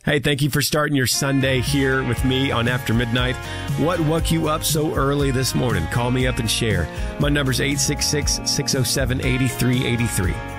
Hey, thank you for starting your Sunday here with me on After Midnight. What woke you up so early this morning? Call me up and share. My number's 866-607-8383.